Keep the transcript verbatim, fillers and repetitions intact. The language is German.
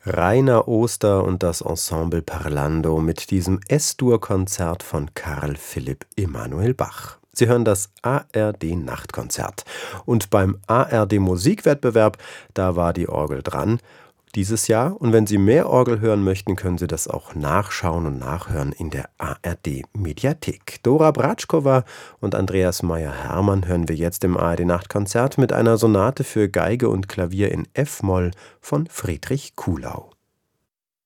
Rainer Oster und das Ensemble Parlando mit diesem Es-Dur-Konzert von Karl Philipp Emanuel Bach. Sie hören das A R D-Nachtkonzert. Und beim A R D-Musikwettbewerb, da war die Orgel dran dieses Jahr. Und wenn Sie mehr Orgel hören möchten, können Sie das auch nachschauen und nachhören in der A R D-Mediathek. Dora Bratschkova und Andreas Meyer-Hermann hören wir jetzt im A R D-Nachtkonzert mit einer Sonate für Geige und Klavier in F-Moll von Friedrich Kuhlau.